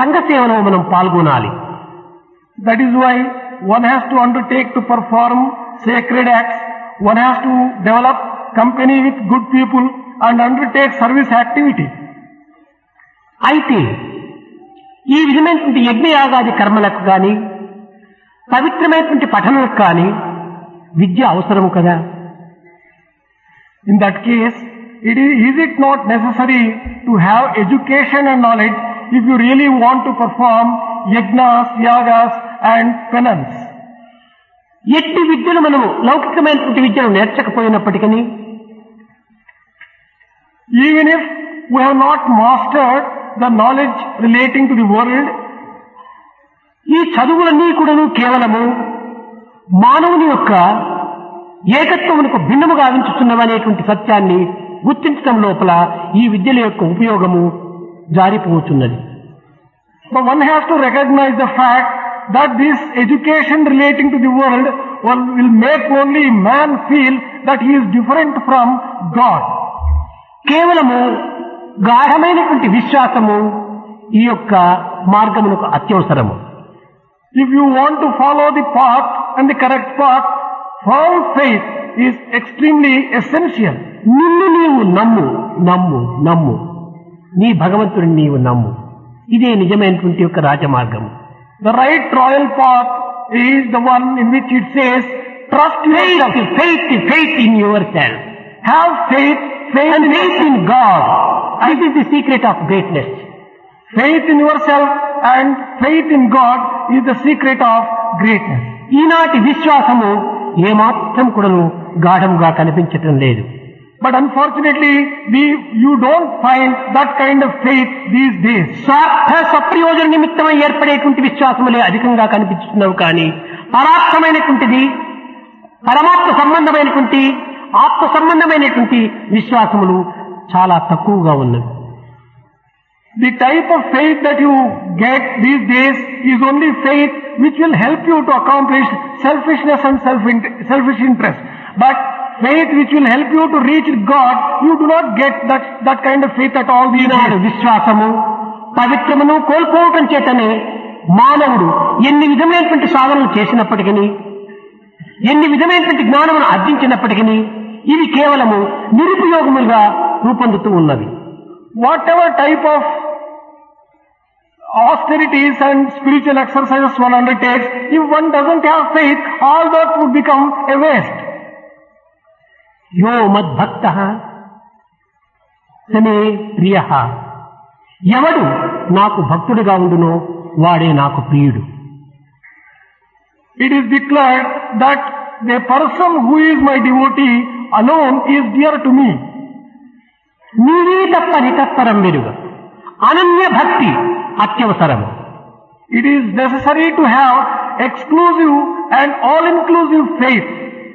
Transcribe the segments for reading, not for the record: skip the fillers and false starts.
సంఘ సేవలో మనం పాల్గొనాలి. That is why one has to undertake to perform sacred acts, one has to develop company with good people and undertake service activity. అయితే ఈ విధమైనటువంటి యజ్ఞయాగాది కర్మలకు కానీ పవిత్రమైనటువంటి పఠనలకు కానీ విద్య అవసరము కదా. In that case, is it not necessary to have education and knowledge if you really want to perform yajnas, yagas and penance? ఎట్టి విద్యను మనము లౌకికమైనటువంటి విద్యను నేర్చకపోయినప్పటికీ even if we have not mastered the knowledge relating to the world, ఈ చదువులన్నీ కూడాను కేవలము మానవుని యొక్క ఏకత్వమునకు భిన్నముగా గావించుతున్నవనేటువంటి సత్యాన్ని గుర్తించడం లోపల ఈ విద్యల యొక్క ఉపయోగము జారిపోతున్నది. but one has to recognize the fact that this education relating to the world will make only man feel that he is different from God. కేవలము గాఢమైనటువంటి విశ్వాసము ఈ యొక్క మార్గమునకు అత్యవసరము. If you want to follow the path and the correct path, firm faith is extremely essential. నిన్ను నీవు నమ్ము నమ్ము నమ్ము, నీ భగవంతుడిని నీవు నమ్ము. ఇదే నిజమైనటువంటి యొక్క రాజమార్గము. The right royal path is the one in which it says, trust yourself. Faith in yourself. Have faith And faith in God. This is the secret of greatness. Faith in yourself and faith in God is the secret of greatness. ఈనాటి విశ్వాసము ఏమాత్రం కూడాను గాఢంగా కనిపించటం లేదు. But unfortunately, you don't find that kind of faith these days. స్వప్రయోజన నిమిత్తమై ఏర్పడేటువంటి విశ్వాసములే అధికంగా కనిపిస్తున్నవి కానీ పరార్థమైనటువంటిది, పరమాత్మ సంబంధమైనటువంటి, ఆత్మ సంబంధమైనటువంటి విశ్వాసములు చాలా తక్కువగా ఉన్నవి. The type of faith that you get these days is only faith which will help you to accomplish selfishness and selfish interest. But faith which will help you to reach God, you do not get that kind of faith at all these days. విశ్వాసము పవిత్రమును కోల్పోవటం చేతనే మానవుడు ఎన్ని విధమైనటువంటి సాధనలు చేసినప్పటికీ, ఎన్ని విధమైనటువంటి జ్ఞానమును ఆర్జించినప్పటికీ ఇవి కేవలము నిరుపయోగములుగా రూపొందుతూ ఉన్నవి. Whatever type of austerities and spiritual exercises one undertakes, if one doesn't have faith, all that would become a waste. యో మద్భక్తః సమే ప్రియః, ఎవడు నాకు భక్తుడిగా ఉండునో వాడే నాకు ప్రియుడు. It is declared that the person who is my devotee alone is dear to me. నీవే తప్ప నితత్పరం వెరుగ, అనన్య భక్తి అత్యవసరము. It is necessary to have exclusive and all-inclusive faith.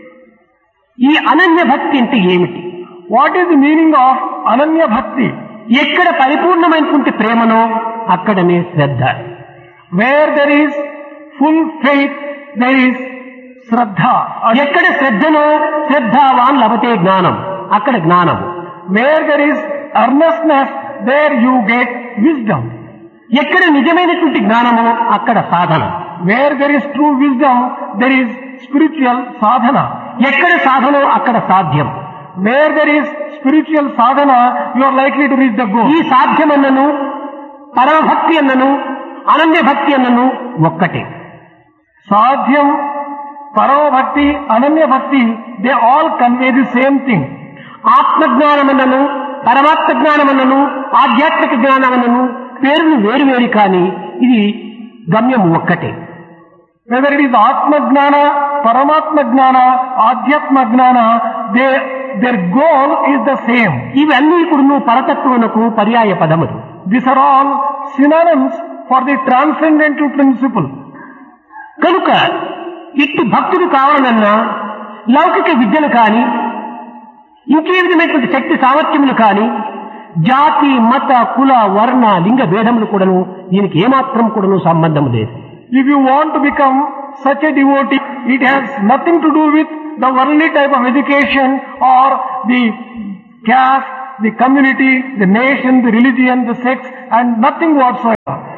ఈ అనన్య భక్తి అంటే ఏమిటి? What is the meaning of ananya bhakti? ఎక్కడ పరిపూర్ణమైనటువంటి ప్రేమనో అక్కడనే శ్రద్ధ. Where there is full faith, there is శ్రద్ధ. ఎక్కడ శ్రద్ధనో శ్రద్ధావాన్ లభతే జ్ఞానం, అక్కడ జ్ఞానము. Where there is earnestness, there you get wisdom. ఎక్కడ నిజమైనటువంటి జ్ఞానమో అక్కడ సాధన. Where there is true wisdom, there is spiritual sadhana. ఎక్కడ సాధనో అక్కడ సాధ్యం. Where there is spiritual sadhana, you are likely to reach the goal. ఈ సాధ్యం అన్నను, పరమభక్తి అన్నను, అనన్య భక్తి అన్నను ఒక్కటే. Sadhyam, paramabhakti, ananya bhakti, they all convey the same thing. ఆత్మజ్ఞానమన్నను, పరమాత్మ జ్ఞానమన్నను, ఆధ్యాత్మిక జ్ఞానమన్నను పేర్లు వేరువేరు కానీ ఇది గమ్యం ఒక్కటే. Whether it is Atma Gnana, Paramatma Gnana, Adhyatma Gnana, their goal is the same. ఇవన్నీ కూడా పరతత్వమునకు పర్యాయ పదములు. These are all synonyms for the transcendental principle. కనుక ఇట్టి భక్తుడు కావాలన్నా లౌకిక విద్యలు కానీ, ఇంకే విధమైనటువంటి శక్తి సామర్థ్యములు కానీ, జాతి, మత, కుల, వర్ణ, లింగ భేదములు కూడాను దీనికి ఏమాత్రం కూడాను సంబంధం లేదు. If you want to become such a devotee, it has nothing to do with the worldly type of education or the caste, the community, the nation, the religion, the sex, and nothing whatsoever.